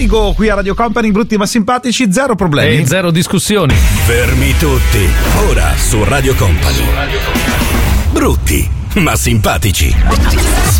Daigo qui a Radio Company, brutti ma simpatici, zero problemi e zero discussioni. Fermi tutti, ora su Radio Company. Brutti ma simpatici.